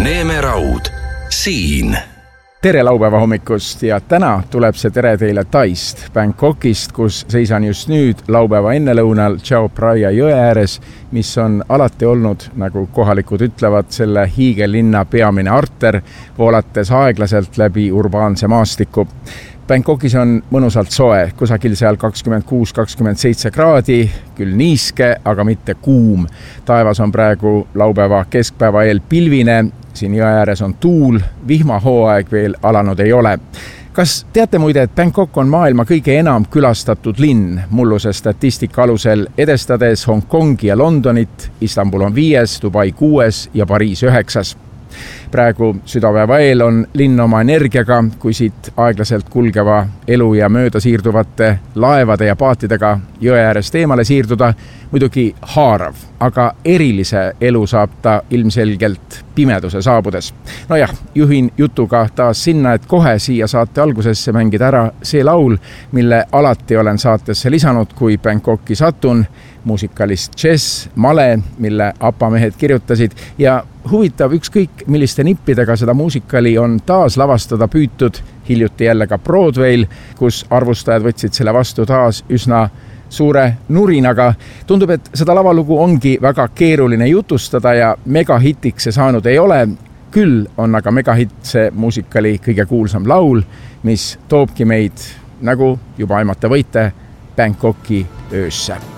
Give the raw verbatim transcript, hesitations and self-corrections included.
Neeme Raud, siin. Tere laupäeva hommikust ja täna tuleb see tere teile Taist, Bangkokist, kus seisan just nüüd laupäeva ennelõunal Chao Phraya jõe ääres, mis on alati olnud, nagu kohalikud ütlevad, selle hiigellinna peamine arter, voolates aeglaselt läbi urbaanse maastiku. Bangkokis on mõnusalt soe, kusagil seal kakskümmend kuus kakskümmend seitse kraadi, küll niiske, aga mitte kuum. Taevas on praegu laupäeva keskpäeva eel pilvine, siin jõe ääres on tuul, vihmahooaeg veel alanud ei ole. Kas teate muide, et Bangkok on maailma kõige enam külastatud linn, mulluse statistika alusel edestades Hongkongi ja Londonit, Istanbul on viies, Dubai kuues ja Pariis üheksas. Praegu südapäeva eel on linn oma energiaga, kui siit aeglaselt kulgeva elu ja mööda siirduvate laevade ja paatidega jõe äärest eemale siirduda, muidugi haarav, aga erilise elu saab ta ilmselgelt pimeduse saabudes. No jah, juhin jutuga taas sinna, et kohe siia saate algusesse mängida ära see laul, mille alati olen saatesse lisanud, kui Bangkoki satun, muusikalist Jess Male, mille apamehed kirjutasid ja huvitav ükskõik milliste nippidega seda muusikali on taas lavastada püütud, hiljuti jälle ka Broadwayl, kus arvustajad võtsid selle vastu taas üsna suure nurinaga. Tundub, et seda lavalugu ongi väga keeruline jutustada ja megahitiks see saanud ei ole. Küll on aga megahitt see muusikali kõige kuulsam laul, mis toobki meid, nagu juba aimata võite, Bangkoki öösse.